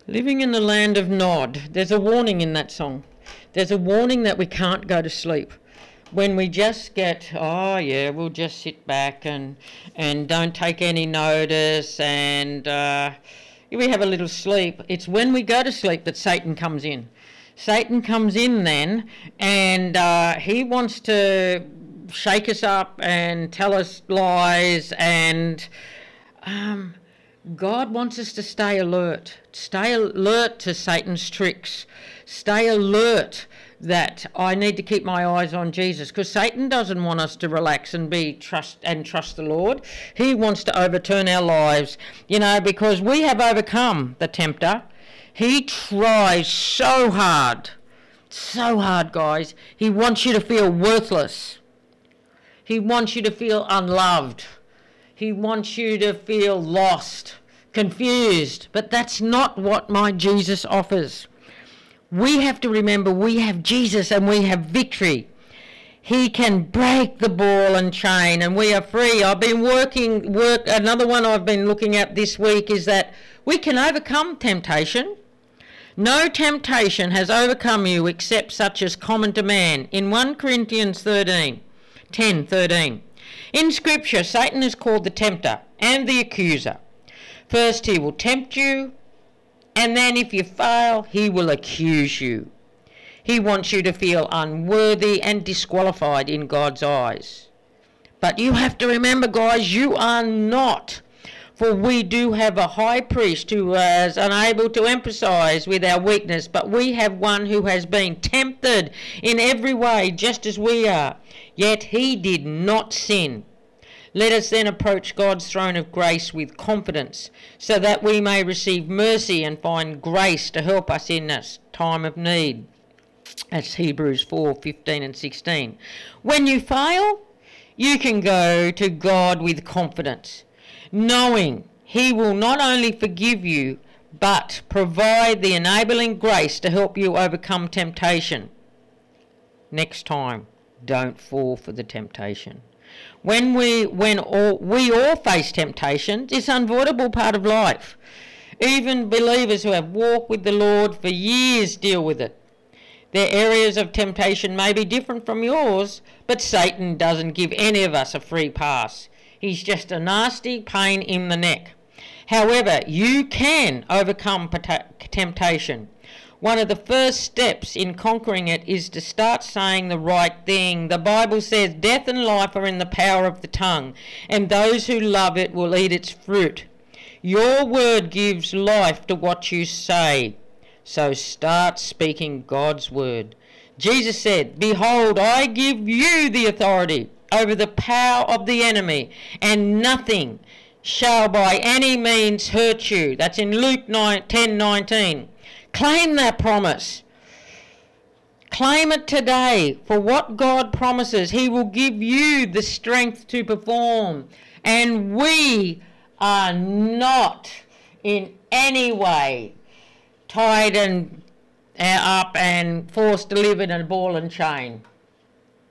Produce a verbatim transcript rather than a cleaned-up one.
Living in the land of Nod. There's a warning in that song. There's a warning that we can't go to sleep. When we just get, oh yeah, we'll just sit back and and don't take any notice and uh, we have a little sleep. It's when we go to sleep that Satan comes in. Satan comes in then and uh, he wants to shake us up and tell us lies, and um, God wants us to stay alert. Stay alert to Satan's tricks. Stay alert that I need to keep my eyes on Jesus, because Satan doesn't want us to relax and be trust and trust the Lord. He wants to overturn our lives, you know, because we have overcome the tempter. He tries so hard, so hard, guys. He wants you to feel worthless. He wants you to feel unloved. He wants you to feel lost, confused. But that's not what my Jesus offers. We have to remember we have Jesus and we have victory. He can break the ball and chain and we are free. I've been working, work, another one I've been looking at this week is that we can overcome temptation. No temptation has overcome you except such as common to man. In First Corinthians thirteen, ten, thirteen. In Scripture, Satan is called the tempter and the accuser. First he will tempt you, and then if you fail, he will accuse you. He wants you to feel unworthy and disqualified in God's eyes. But you have to remember, guys, you are not. For we do have a high priest who is unable to emphasize with our weakness, but we have one who has been tempted in every way, just as we are. Yet he did not sin. Let us then approach God's throne of grace with confidence, so that we may receive mercy and find grace to help us in this time of need. That's Hebrews four, fifteen and sixteen. When you fail, you can go to God with confidence, knowing he will not only forgive you, but provide the enabling grace to help you overcome temptation. Next time, don't fall for the temptation. When we when all, we all face temptations, it's an unavoidable part of life. Even believers who have walked with the Lord for years deal with it. Their areas of temptation may be different from yours, but Satan doesn't give any of us a free pass. He's just a nasty pain in the neck. However, you can overcome temptation. One of the first steps in conquering it is to start saying the right thing. The Bible says death and life are in the power of the tongue, and those who love it will eat its fruit. Your word gives life to what you say, so start speaking God's word. Jesus said, "Behold, I give you the authority over the power of the enemy, and nothing shall by any means hurt you." That's in Luke ten nineteen. Claim that promise. Claim it today, for what God promises, he will give you the strength to perform. And we are not in any way tied and uh, up and forced to live in a ball and chain.